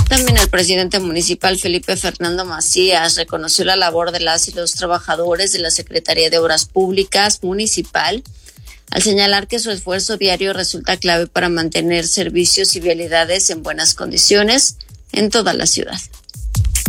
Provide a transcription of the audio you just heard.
También el presidente municipal Felipe Fernando Macías reconoció la labor de las y los trabajadores de la Secretaría de Obras Públicas Municipal, al señalar que su esfuerzo diario resulta clave para mantener servicios y vialidades en buenas condiciones en toda la ciudad.